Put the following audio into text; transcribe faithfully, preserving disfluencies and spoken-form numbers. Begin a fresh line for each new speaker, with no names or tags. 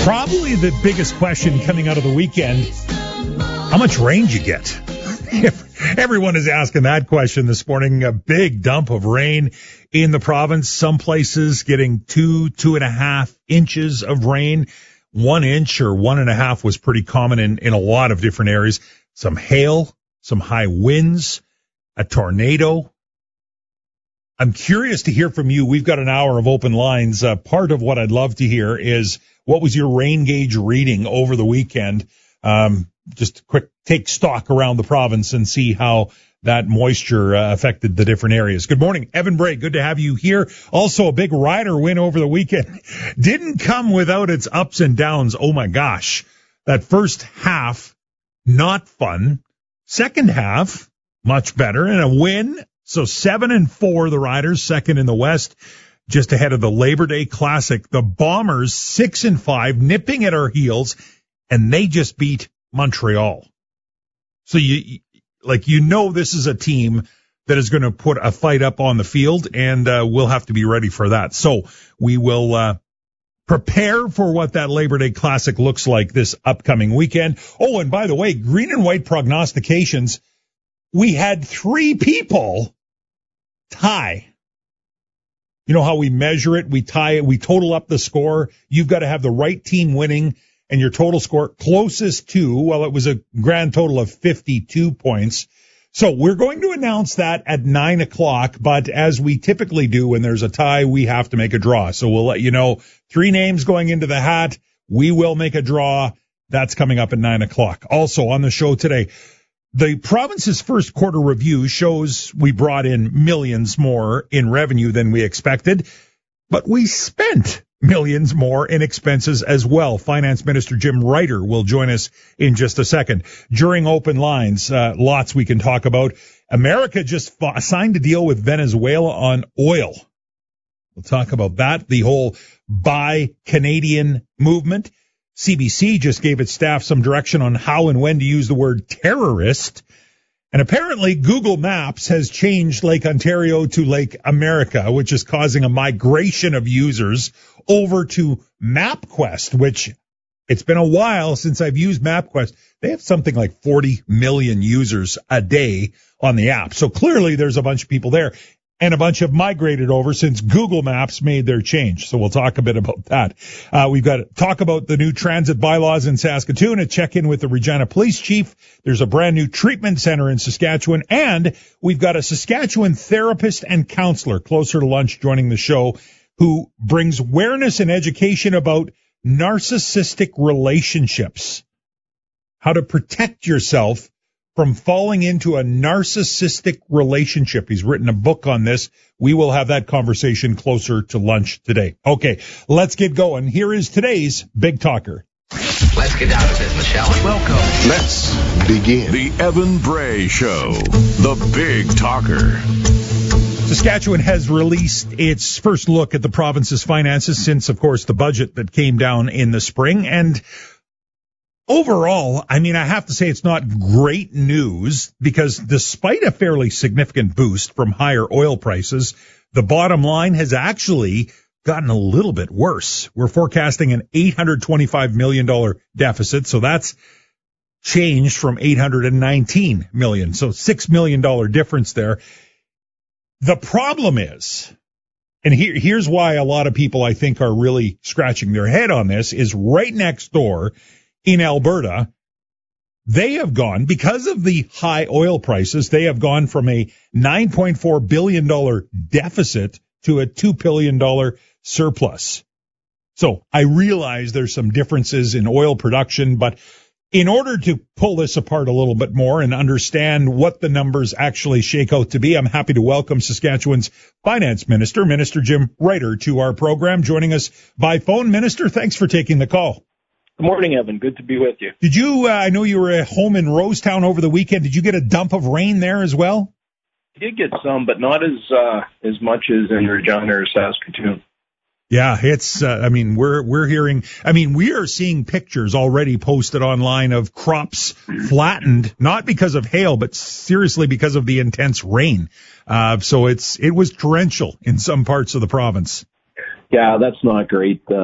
Probably the biggest question coming out of the weekend, how much rain did you get? Everyone is asking that question this morning. A big dump of rain in the province. Some places getting two, two and a half inches of rain. One inch or one and a half was pretty common in, in a lot of different areas. Some hail, some high winds, a tornado. I'm curious to hear from you. We've got an hour of open lines. Uh, part of what I'd love to hear is what was your rain gauge reading over the weekend? Um, just quick take stock around the province and see how that moisture uh, affected the different areas. Good morning, Evan Bray. Good to have you here. Also, a big Rider win over the weekend. Didn't come without its ups and downs. Oh, my gosh. That first half, not fun. Second half, much better, and a win. So seven and four, the Riders, second in the West, just ahead of the Labor Day Classic. The Bombers, six and five, nipping at our heels, and they just beat Montreal. So you, like, you know, this is a team that is going to put a fight up on the field, and uh, we'll have to be ready for that. So we will uh, prepare for what that Labor Day Classic looks like this upcoming weekend. Oh, and by the way, green and white prognostications, we had three people tie. You know how we measure it? We tie it. We total up the score. You've got to have the right team winning and your total score closest to, well, it was a grand total of fifty-two points. So we're going to announce that at nine o'clock, but as we typically do when there's a tie, we have to make a draw. So we'll let you know three names going into the hat. We will make a draw. That's coming up at nine o'clock. Also on the show today, the province's first quarter review shows we brought in millions more in revenue than we expected, but we spent millions more in expenses as well. Finance Minister Jim Reiter will join us in just a second. During open lines, uh, lots we can talk about. America just fought, signed a deal with Venezuela on oil. We'll talk about that, the whole Buy Canadian movement. C B C just gave its staff some direction on how and when to use the word terrorist. And apparently Google Maps has changed Lake Ontario to Lake America, which is causing a migration of users over to MapQuest, which it's been a while since I've used MapQuest. They have something like forty million users a day on the app. So clearly there's a bunch of people there. And a bunch have migrated over since Google Maps made their change. So we'll talk a bit about that. Uh, we've got to talk about the new transit bylaws in Saskatoon, a check-in with the Regina Police Chief. There's a brand new treatment center in Saskatchewan. And we've got a Saskatchewan therapist and counselor closer to lunch joining the show who brings awareness and education about narcissistic relationships, how to protect yourself from falling into a narcissistic relationship. He's written a book on this. We will have that conversation closer to lunch today. Okay, let's get going. Here is today's Big Talker.
Let's get down to business, shall we?
Welcome. Let's begin. The Evan Bray Show, the Big Talker.
Saskatchewan has released its first look at the province's finances since, of course, the budget that came down in the spring. And overall, I mean, I have to say it's not great news because despite a fairly significant boost from higher oil prices, the bottom line has actually gotten a little bit worse. We're forecasting an eight hundred twenty-five million dollars deficit, so that's changed from eight hundred nineteen million dollars, so six million dollars difference there. The problem is, and here, here's why a lot of people I think are really scratching their head on this, is right next door in Alberta, they have gone, because of the high oil prices, they have gone from a nine point four billion dollars deficit to a two billion dollars surplus. So I realize there's some differences in oil production, but in order to pull this apart a little bit more and understand what the numbers actually shake out to be, I'm happy to welcome Saskatchewan's Finance Minister, Minister Jim Reiter, to our program. Joining us by phone. Minister, thanks for taking the call.
Good morning, Evan. Good to be with you.
Did you, uh, I know you were at home in Rosetown over the weekend. Did you get a dump of rain there as well?
I did get some, but not as uh, as much as in Regina or Saskatoon.
Yeah, it's, uh, I mean, we're, we're hearing, I mean, we are seeing pictures already posted online of crops flattened, not because of hail, but seriously because of the intense rain. Uh, so it's, it was torrential in some parts of the province.
Yeah, that's not great. Uh,